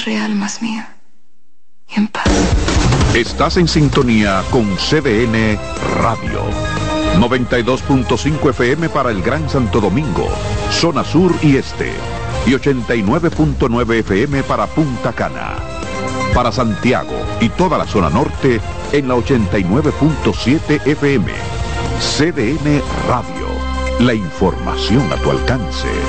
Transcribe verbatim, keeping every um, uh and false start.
almas mío. Y en paz. Estás en sintonía con C D N Radio. noventa y dos punto cinco F M para el Gran Santo Domingo, zona sur y este. Y ochenta y nueve punto nueve F M para Punta Cana. Para Santiago y toda la zona norte en la ochenta y nueve punto siete F M. C D N Radio. La información a tu alcance.